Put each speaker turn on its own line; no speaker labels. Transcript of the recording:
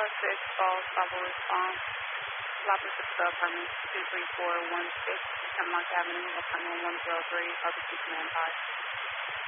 Falls, Bravo response. Lobby 6 apartment 23416, Hemlock Avenue, apartment 103, Barbecue Command 5.